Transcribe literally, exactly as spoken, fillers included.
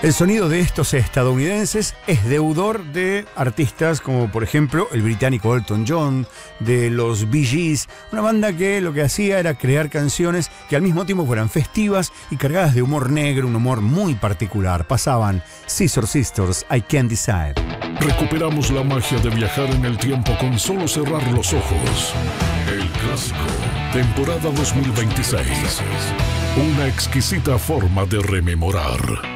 El sonido de estos estadounidenses es deudor de artistas como, por ejemplo, el británico Elton John, de los Bee Gees, una banda que lo que hacía era crear canciones que al mismo tiempo fueran festivas y cargadas de humor negro, un humor muy particular. Pasaban Scissor Sisters, I Can't Decide. Recuperamos la magia de viajar en el tiempo con solo cerrar los ojos. El clásico, temporada dos mil veintiséis. Una exquisita forma de rememorar.